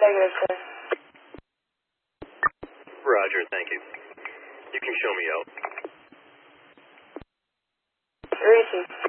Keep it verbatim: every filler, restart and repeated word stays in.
Negative, sir. Roger, thank you. You can show me out. Received.